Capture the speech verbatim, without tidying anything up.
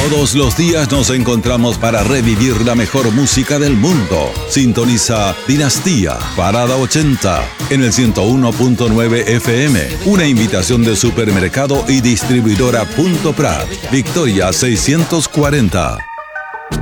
Todos los días nos encontramos para revivir la mejor música del mundo. Sintoniza Dinastía, Parada ochenta, en el ciento uno punto nueve F M. Una invitación de Supermercado y Distribuidora Punto Prat. Victoria seiscientos cuarenta.